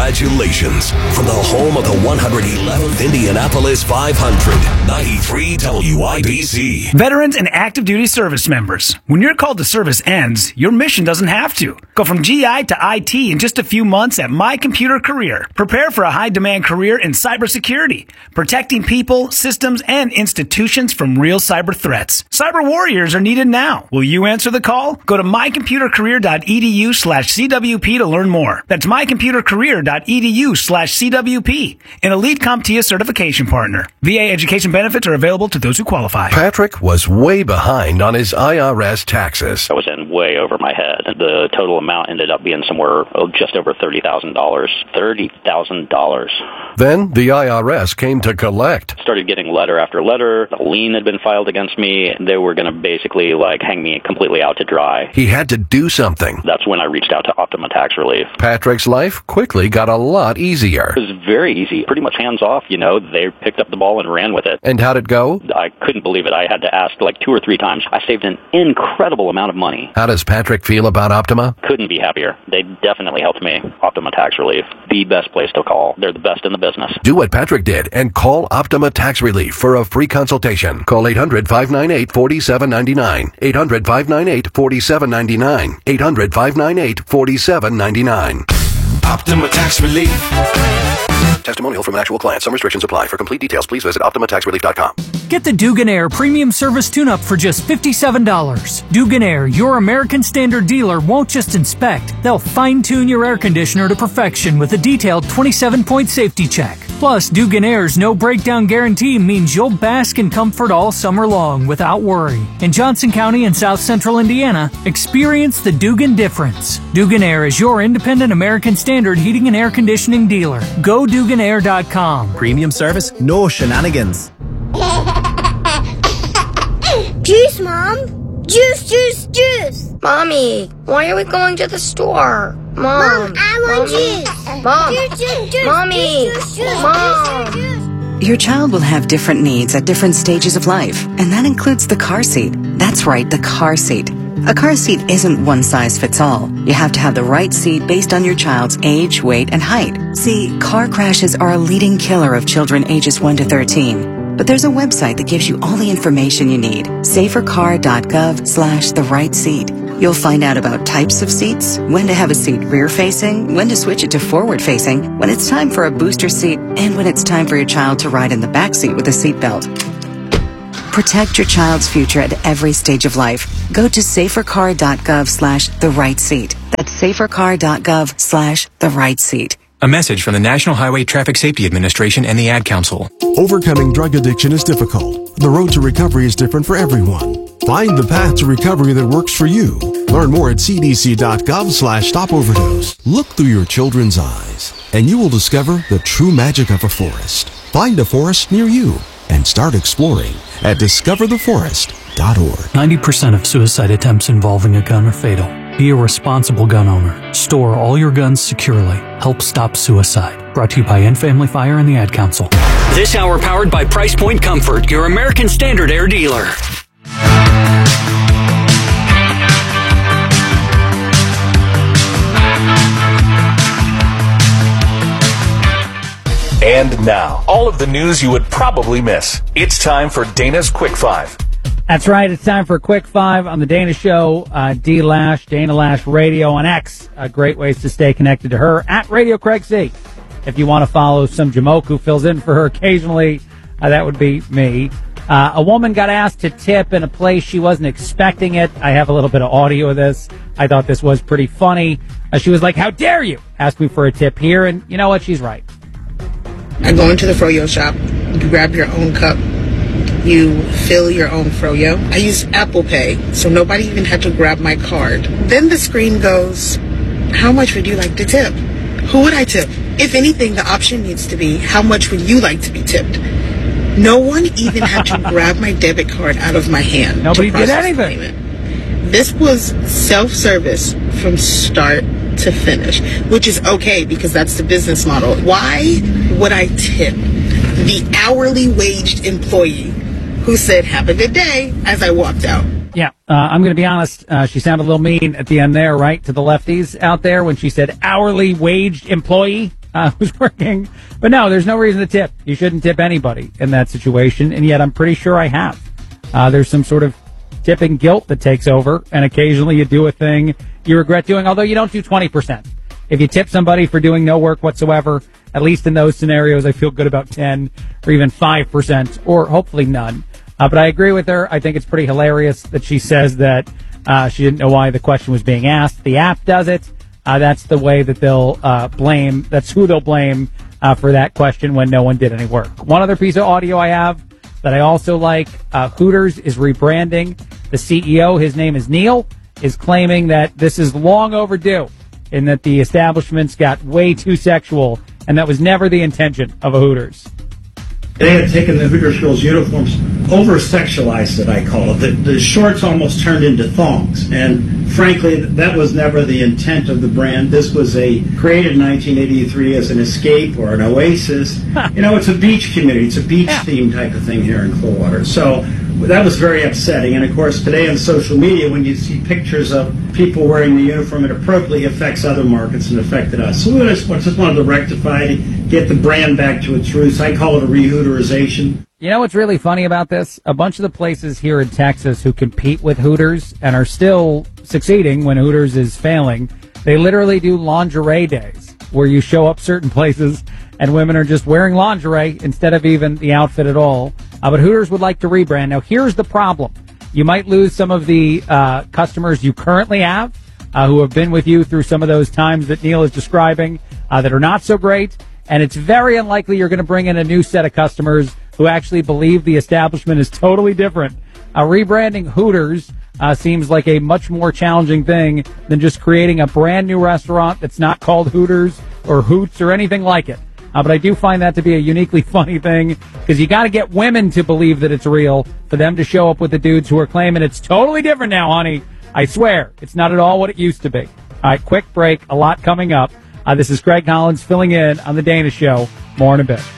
Congratulations from the home of the 111th Indianapolis 500, 93 WIBC. Veterans and active duty service members, when your call to service ends, your mission doesn't have to. Go from GI to IT in just a few months at My Computer Career. Prepare for a high-demand career in cybersecurity, protecting people, systems, and institutions from real cyber threats. Cyber warriors are needed now. Will you answer the call? Go to mycomputercareer.edu/CWP to learn more. That's mycomputercareer.edu/CWP, an elite CompTIA certification partner. VA education benefits are available to those who qualify. Patrick was way behind on his IRS taxes. I was in way over my head. The total amount ended up being somewhere just over $30,000. $30,000. Then the IRS came to collect. Started getting letter after letter. A lien had been filed against me. They were going to basically hang me completely out to dry. He had to do something. That's when I reached out to Optima Tax Relief. Patrick's life quickly got a lot easier. It was very easy, pretty much hands off. They picked up the ball and ran with it. And how'd it go? I couldn't believe it. I had to ask 2 or 3 times. I saved an incredible amount of money. How does Patrick feel about Optima? Couldn't be happier. They definitely helped me. Optima Tax Relief, the best place to call. They're the best in the business. Do what Patrick did and call Optima Tax Relief for a free consultation. Call 800-598-4799. 800-598-4799. 800-598-4799. Optima Tax Relief. Testimonial from an actual client. Some restrictions apply. For complete details, please visit OptimaTaxRelief.com. Get the Dugan Air Premium Service Tune-Up for just $57. Dugan Air, your American Standard dealer, won't just inspect. They'll fine-tune your air conditioner to perfection with a detailed 27-point safety check. Plus, Dugan Air's no-breakdown guarantee means you'll bask in comfort all summer long without worry. In Johnson County and South Central Indiana, experience the Dugan difference. Dugan Air is your independent American Standard heating and air conditioning dealer. Go DuganAir.com. Premium service, no shenanigans. Juice, Mom! Juice, juice, juice! Mommy, why are we going to the store? Mom, I want juice! Mom! Juice, juice, juice! Mommy! Juice, juice, Mom! Juice, juice. Your child will have different needs at different stages of life, and that includes the car seat. That's right, the car seat. A car seat isn't one size fits all. You have to have the right seat based on your child's age, weight, and height. See, car crashes are a leading killer of children ages 1 to 13. But there's a website that gives you all the information you need. safercar.gov/the right seat. You'll find out about types of seats, when to have a seat rear-facing, when to switch it to forward-facing, when it's time for a booster seat, and when it's time for your child to ride in the back seat with a seatbelt. Protect your child's future at every stage of life. Go to safercar.gov/the right seat. That's safercar.gov/the right seat. A message from the National Highway Traffic Safety Administration and the Ad Council. Overcoming drug addiction is difficult. The road to recovery is different for everyone. Find the path to recovery that works for you. Learn more at cdc.gov/stopoverdose. Look through your children's eyes, and you will discover the true magic of a forest. Find a forest near you and start exploring at discovertheforest.org. 90% of suicide attempts involving a gun are fatal. Be a responsible gun owner. Store all your guns securely. Help stop suicide. Brought to you by End Family Fire and the Ad Council. This hour powered by Price Point Comfort, your American Standard air dealer. And now, all of the news you would probably miss. It's time for Dana's Quick Five. That's right. It's time for a Quick Five on the Dana Show. D Lash, Dana Lash Radio on X. Great ways to stay connected to her at Radio Craig C. If you want to follow some Jamoke who fills in for her occasionally, that would be me. A woman got asked to tip in a place she wasn't expecting it. I have a little bit of audio of this. I thought this was pretty funny. She was like, "How dare you ask me for a tip here?" And you know what? She's right. I go into the froyo shop. You grab your own cup. You fill your own froyo. I use Apple Pay, so nobody even had to grab my card. Then the screen goes, "How much would you like to tip?" Who would I tip? If anything, the option needs to be, "How much would you like to be tipped?" No one even had to grab my debit card out of my hand. Nobody did anything. This was self-service from start to finish, which is okay because that's the business model. Why would I tip the hourly waged employee who said, "Have a good day," as I walked out? Yeah, I'm going to be honest. She sounded a little mean at the end there, right, to the lefties out there when she said hourly waged employee. who's working. But no, there's no reason to tip. You shouldn't tip anybody in that situation, and yet I'm pretty sure I have. There's some sort of tipping guilt that takes over, and occasionally you do a thing you regret doing, although you don't do 20%. If you tip somebody for doing no work whatsoever, at least in those scenarios, I feel good about 10 or even 5%, or hopefully none. But I agree with her. I think it's pretty hilarious that she says that she didn't know why the question was being asked. The app does it. That's the way that they'll blame. That's who they'll blame for that question when no one did any work. One other piece of audio I have that I also like, Hooters is rebranding. The CEO, his name is Neil, is claiming that this is long overdue and that the establishments got way too sexual, and that was never the intention of a Hooters. They had taken the Hooters girls' uniforms, over-sexualized it, I call it. The shorts almost turned into thongs. And frankly, that was never the intent of the brand. This was created in 1983 as an escape or an oasis. It's a beach community. It's a beach-themed type of thing here in Clearwater. So that was very upsetting. And, of course, today on social media, when you see pictures of people wearing the uniform, it appropriately affects other markets and affected us. So we just wanted to rectify, get the brand back to its roots. I call it a re-Hooterization. You know what's really funny about this? A bunch of the places here in Texas who compete with Hooters and are still succeeding when Hooters is failing, they literally do lingerie days where you show up certain places and women are just wearing lingerie instead of even the outfit at all. But Hooters would like to rebrand. Now, here's the problem. You might lose some of the customers you currently have who have been with you through some of those times that Neil is describing that are not so great. And it's very unlikely you're going to bring in a new set of customers who actually believe the establishment is totally different. Rebranding Hooters seems like a much more challenging thing than just creating a brand new restaurant that's not called Hooters or Hoots or anything like it. But I do find that to be a uniquely funny thing because you got to get women to believe that it's real for them to show up with the dudes who are claiming it's totally different now, honey. I swear, it's not at all what it used to be. All right, quick break. A lot coming up. This is Greg Collins filling in on The Dana Show. More in a bit.